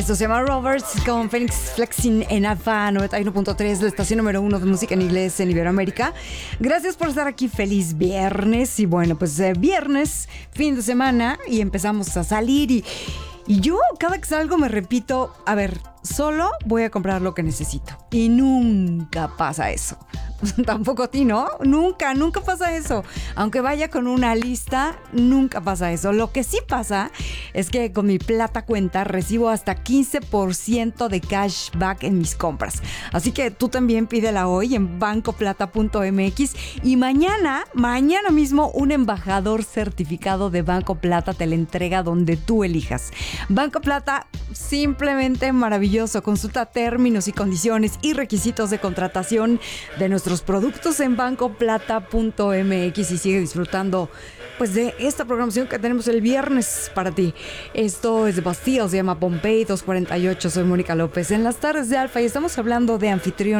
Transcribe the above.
Esto se llama Roberts con Phoenix Flexing en Alfa 91.3, la estación número 1 de música en inglés en Iberoamérica. Gracias por estar aquí, feliz viernes. Y bueno, pues viernes, fin de semana, y empezamos a salir y yo cada que salgo me repito, a ver, solo voy a comprar lo que necesito. Y nunca pasa eso. Tampoco a ti, ¿no? Nunca pasa eso. Aunque vaya con una lista, nunca pasa eso. Lo que sí pasa es que con mi Plata Cuenta recibo hasta 15% de cashback en mis compras. Así que tú también pídela hoy en bancoplata.mx y mañana mismo un embajador certificado de Banco Plata te la entrega donde tú elijas. Banco Plata, simplemente maravilloso. Consulta términos y condiciones y requisitos de contratación de nuestros productos en bancoplata.mx y sigue disfrutando pues de esta programación que tenemos el viernes para ti. Esto es de Bastille, se llama Bombay 248. Soy Mónica López en las tardes de Alfa y estamos hablando de anfitriones